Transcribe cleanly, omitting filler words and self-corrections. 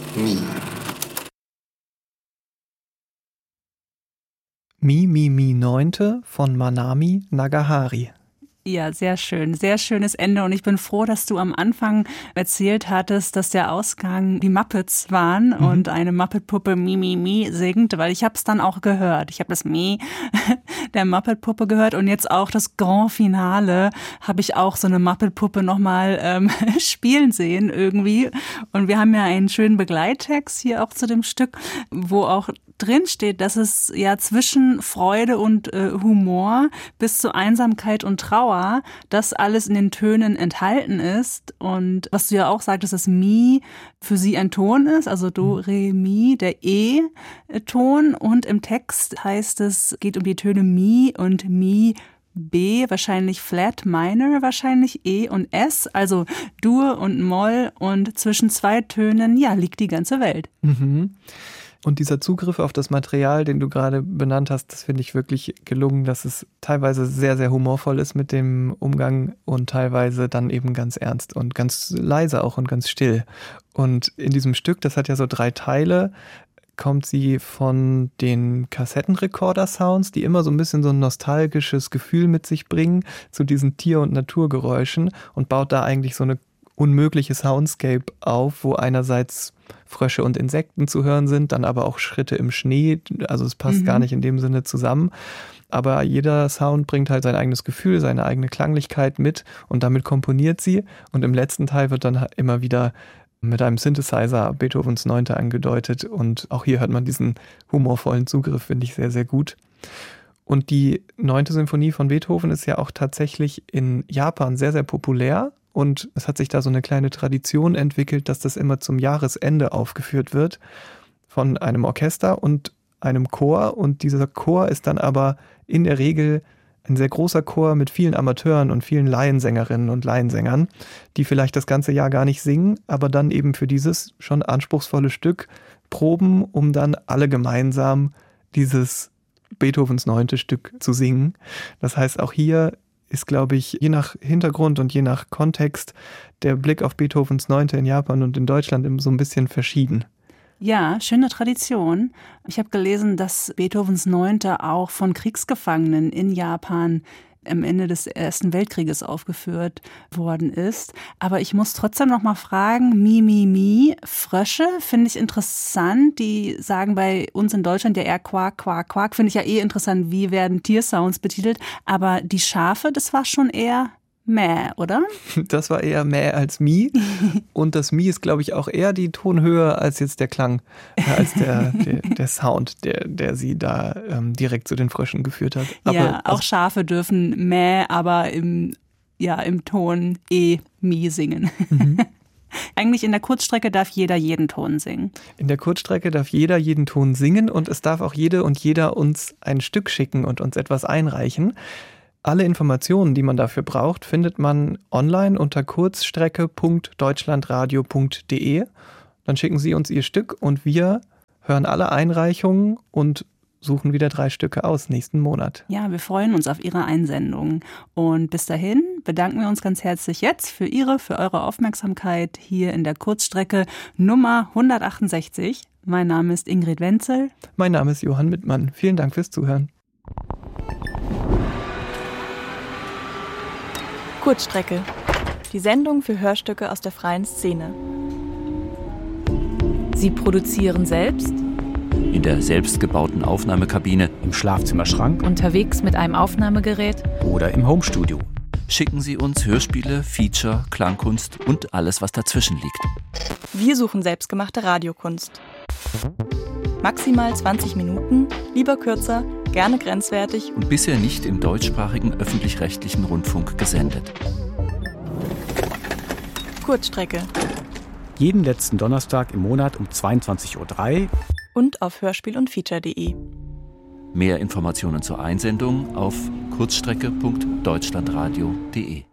Mi. Mi, Mi, Mi, 9. von Manami Nagahari. Ja, sehr schön. Sehr schönes Ende. Und ich bin froh, dass du am Anfang erzählt hattest, dass der Ausgang die Muppets waren und eine Muppet-Puppe Mi, Mi, Mi singt, weil ich habe es dann auch gehört. Ich habe das Mi der Muppet-Puppe gehört und jetzt auch das Grand Finale habe ich auch so eine Muppet-Puppe nochmal spielen sehen irgendwie. Und wir haben ja einen schönen Begleittext hier auch zu dem Stück, wo auch drin steht, dass es ja zwischen Freude und Humor bis zu Einsamkeit und Trauer, das alles in den Tönen enthalten ist. Und was du ja auch sagtest, dass Mi für sie ein Ton ist, also Do, Re, Mi, der E-Ton. Und im Text heißt es, geht um die Töne Mi und Mi, B, wahrscheinlich Flat Minor, wahrscheinlich E und S, also Dur und Moll. Und zwischen zwei Tönen, ja, liegt die ganze Welt. Mhm. Und dieser Zugriff auf das Material, den du gerade benannt hast, das finde ich wirklich gelungen, dass es teilweise sehr, sehr humorvoll ist mit dem Umgang und teilweise dann eben ganz ernst und ganz leise auch und ganz still. Und in diesem Stück, das hat ja so 3 Teile, kommt sie von den Kassettenrekorder-Sounds, die immer so ein bisschen so ein nostalgisches Gefühl mit sich bringen, zu diesen Tier- und Naturgeräuschen und baut da eigentlich so eine unmögliche Soundscape auf, wo einerseits Frösche und Insekten zu hören sind, dann aber auch Schritte im Schnee, also es passt gar nicht in dem Sinne zusammen, aber jeder Sound bringt halt sein eigenes Gefühl, seine eigene Klanglichkeit mit und damit komponiert sie und im letzten Teil wird dann immer wieder mit einem Synthesizer Beethovens 9. angedeutet und auch hier hört man diesen humorvollen Zugriff, finde ich sehr, sehr gut. Und die 9. Symphonie von Beethoven ist ja auch tatsächlich in Japan sehr, sehr populär. Und es hat sich da so eine kleine Tradition entwickelt, dass das immer zum Jahresende aufgeführt wird von einem Orchester und einem Chor. Und dieser Chor ist dann aber in der Regel ein sehr großer Chor mit vielen Amateuren und vielen Laiensängerinnen und Laiensängern, die vielleicht das ganze Jahr gar nicht singen, aber dann eben für dieses schon anspruchsvolle Stück proben, um dann alle gemeinsam dieses Beethovens 9. Stück zu singen. Das heißt, auch hier ist, glaube ich, je nach Hintergrund und je nach Kontext der Blick auf Beethovens 9. in Japan und in Deutschland so ein bisschen verschieden. Ja, schöne Tradition. Ich habe gelesen, dass Beethovens 9. auch von Kriegsgefangenen in Japan am Ende des Ersten Weltkrieges aufgeführt worden ist. Aber ich muss trotzdem noch mal fragen, Mi, Mi, Mi, Frösche finde ich interessant. Die sagen bei uns in Deutschland ja eher Quak, Quak, Quak. Finde ich ja interessant, wie werden Tiersounds betitelt. Aber die Schafe, das war schon eher Mäh, oder? Das war eher Mäh als Mi. Und das Mi ist, glaube ich, auch eher die Tonhöhe als jetzt der Klang, als der Sound, der sie da direkt zu den Fröschen geführt hat. Aber ja, auch Schafe dürfen Mäh, aber im Ton Mi singen. Eigentlich in der Kurzstrecke darf jeder jeden Ton singen. In der Kurzstrecke darf jeder jeden Ton singen und es darf auch jede und jeder uns ein Stück schicken und uns etwas einreichen. Alle Informationen, die man dafür braucht, findet man online unter kurzstrecke.deutschlandradio.de. Dann schicken Sie uns Ihr Stück und wir hören alle Einreichungen und suchen wieder 3 Stücke aus nächsten Monat. Ja, wir freuen uns auf Ihre Einsendungen. Und bis dahin bedanken wir uns ganz herzlich jetzt für eure Aufmerksamkeit hier in der Kurzstrecke Nummer 168. Mein Name ist Ingrid Wenzel. Mein Name ist Johann Mittmann. Vielen Dank fürs Zuhören. Kurzstrecke. Die Sendung für Hörstücke aus der freien Szene. Sie produzieren selbst, in der selbstgebauten Aufnahmekabine, im Schlafzimmerschrank, unterwegs mit einem Aufnahmegerät oder im Homestudio. Schicken Sie uns Hörspiele, Feature, Klangkunst und alles, was dazwischen liegt. Wir suchen selbstgemachte Radiokunst. Maximal 20 Minuten, lieber kürzer, gerne grenzwertig und bisher nicht im deutschsprachigen öffentlich-rechtlichen Rundfunk gesendet. Kurzstrecke. Jeden letzten Donnerstag im Monat um 22:03 Uhr und auf hörspiel- und feature.de. Mehr Informationen zur Einsendung auf kurzstrecke.deutschlandradio.de.